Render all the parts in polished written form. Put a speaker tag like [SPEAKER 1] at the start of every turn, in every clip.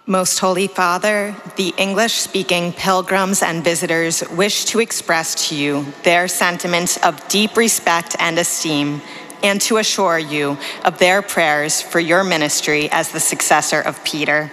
[SPEAKER 1] Most Holy Father, the English-speaking pilgrims and visitors wish to express to you their sentiments of deep respect and esteem, and to assure you of their prayers for your ministry as the successor of Peter.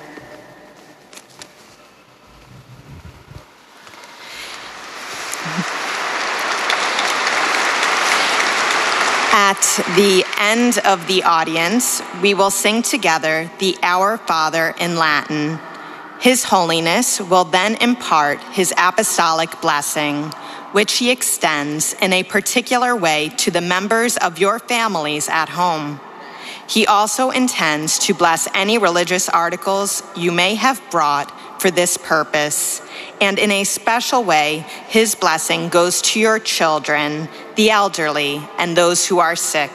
[SPEAKER 1] At the end of the audience, we will sing together the Our Father in Latin. His Holiness will then impart his apostolic blessing, which he extends in a particular way to the members of your families at home. He also intends to bless any religious articles you may have brought for this purpose, and in a special way, his blessing goes to your children, the elderly, and those who are sick.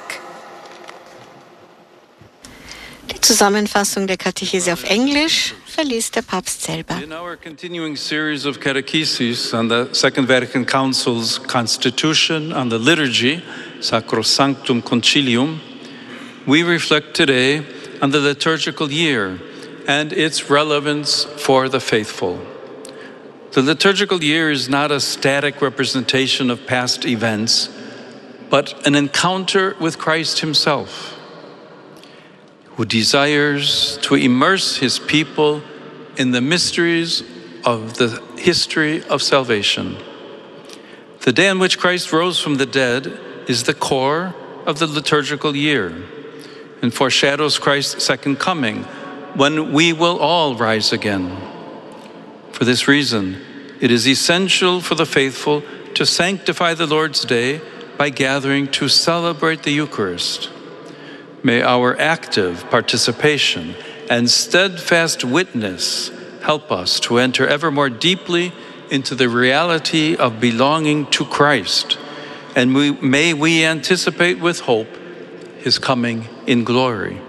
[SPEAKER 2] Die Zusammenfassung der Katechese auf Englisch verliest der Papst selber.
[SPEAKER 3] In our continuing series of catecheses on the Second Vatican Council's Constitution on the Liturgy, Sacrosanctum Concilium, we reflect today on the liturgical year and its relevance for the faithful. The liturgical year is not a static representation of past events, but an encounter with Christ himself, who desires to immerse his people in the mysteries of the history of salvation. The day on which Christ rose from the dead is the core of the liturgical year and foreshadows Christ's second coming, when we will all rise again. For this reason, it is essential for the faithful to sanctify the Lord's Day by gathering to celebrate the Eucharist. May our active participation and steadfast witness help us to enter ever more deeply into the reality of belonging to Christ, and may we anticipate with hope his coming in glory.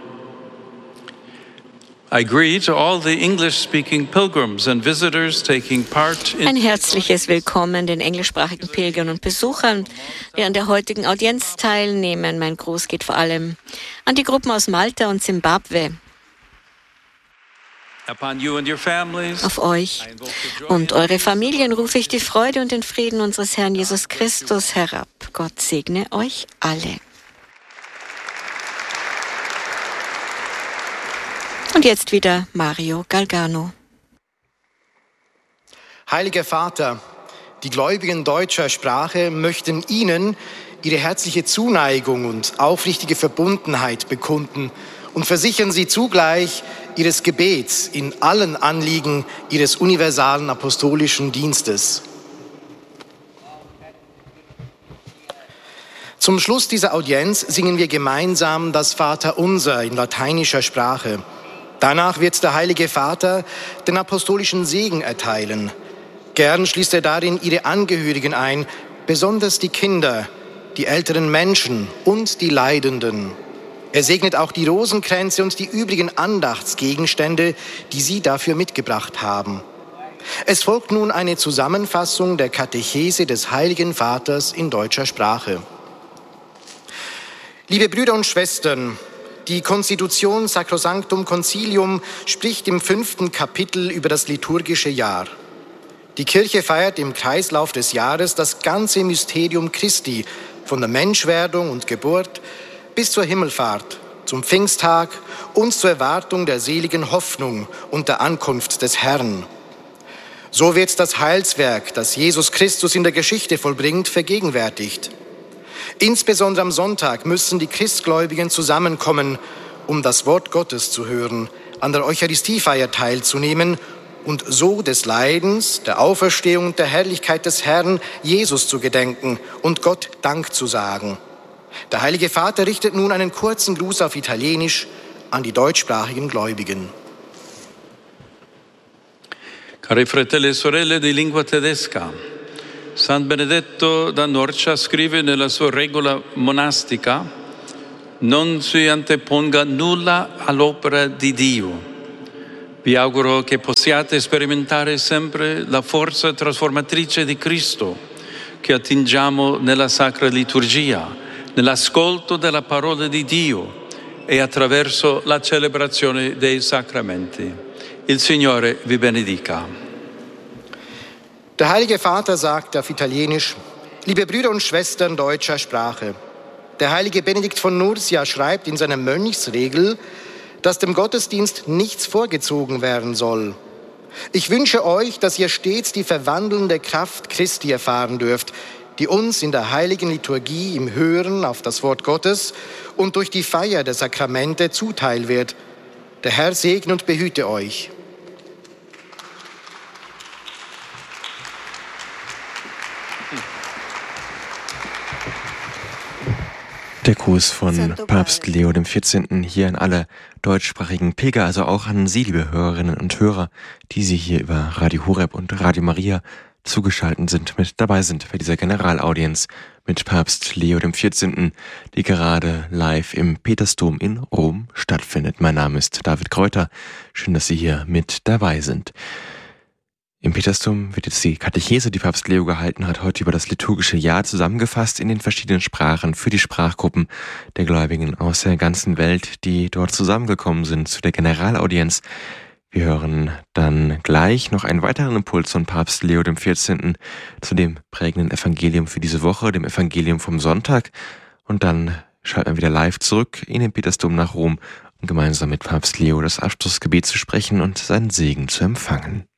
[SPEAKER 3] I greet all the English-speaking pilgrims and visitors taking part in...
[SPEAKER 2] Ein herzliches Willkommen den englischsprachigen Pilgern und Besuchern, die an der heutigen Audienz teilnehmen. Mein Gruß geht vor allem an die Gruppen aus Malta und Simbabwe. Auf euch und eure Familien rufe ich die Freude und den Frieden unseres Herrn Jesus Christus herab. Gott segne euch alle. Und jetzt wieder Mario Galgano.
[SPEAKER 4] Heiliger Vater, die Gläubigen deutscher Sprache möchten Ihnen ihre herzliche Zuneigung und aufrichtige Verbundenheit bekunden und versichern Sie zugleich Ihres Gebets in allen Anliegen Ihres universalen apostolischen Dienstes. Zum Schluss dieser Audienz singen wir gemeinsam das Vaterunser in lateinischer Sprache. Danach wird der Heilige Vater den apostolischen Segen erteilen. Gern schließt er darin ihre Angehörigen ein, besonders die Kinder, die älteren Menschen und die Leidenden. Er segnet auch die Rosenkränze und die übrigen Andachtsgegenstände, die Sie dafür mitgebracht haben. Es folgt nun eine Zusammenfassung der Katechese des Heiligen Vaters in deutscher Sprache. Liebe Brüder und Schwestern, die Konstitution Sacrosanctum Concilium spricht im 5. Kapitel über das liturgische Jahr. Die Kirche feiert im Kreislauf des Jahres das ganze Mysterium Christi, von der Menschwerdung und Geburt bis zur Himmelfahrt, zum Pfingsttag und zur Erwartung der seligen Hoffnung und der Ankunft des Herrn. So wird das Heilswerk, das Jesus Christus in der Geschichte vollbringt, vergegenwärtigt. Insbesondere am Sonntag müssen die Christgläubigen zusammenkommen, um das Wort Gottes zu hören, an der Eucharistiefeier teilzunehmen und so des Leidens, der Auferstehung und der Herrlichkeit des Herrn Jesus zu gedenken und Gott Dank zu sagen. Der Heilige Vater richtet nun einen kurzen Gruß auf Italienisch an die deutschsprachigen Gläubigen.
[SPEAKER 3] Cari fratelli e sorelle di lingua tedesca, San Benedetto da Norcia scrive nella sua regola monastica: non si anteponga nulla all'opera di Dio. Vi auguro che possiate sperimentare sempre la forza trasformatrice di Cristo che attingiamo nella Sacra Liturgia, nell'ascolto della parola di Dio e attraverso la celebrazione dei sacramenti. Il Signore vi benedica.
[SPEAKER 4] Der Heilige Vater sagt auf Italienisch: Liebe Brüder und Schwestern deutscher Sprache, der heilige Benedikt von Nursia schreibt in seiner Mönchsregel, dass dem Gottesdienst nichts vorgezogen werden soll. Ich wünsche euch, dass ihr stets die verwandelnde Kraft Christi erfahren dürft, die uns in der heiligen Liturgie im Hören auf das Wort Gottes und durch die Feier der Sakramente zuteil wird. Der Herr segne und behüte euch.
[SPEAKER 5] Der Gruß von Papst Leo XIV. Hier an alle deutschsprachigen Pilger, also auch an Sie, liebe Hörerinnen und Hörer, die Sie hier über Radio Horeb und Radio Maria zugeschaltet sind, mit dabei sind bei dieser Generalaudienz mit Papst Leo XIV., die gerade live im Petersdom in Rom stattfindet. Mein Name ist David Kräuter. Schön, dass Sie hier mit dabei sind. Im Petersdom wird jetzt die Katechese, die Papst Leo gehalten hat, heute über das liturgische Jahr zusammengefasst in den verschiedenen Sprachen für die Sprachgruppen der Gläubigen aus der ganzen Welt, die dort zusammengekommen sind zu der Generalaudienz. Wir hören dann gleich noch einen weiteren Impuls von Papst Leo XIV. Zu dem prägenden Evangelium für diese Woche, dem Evangelium vom Sonntag. Und dann schalten wir wieder live zurück in den Petersdom nach Rom, um gemeinsam mit Papst Leo das Abschlussgebet zu sprechen und seinen Segen zu empfangen.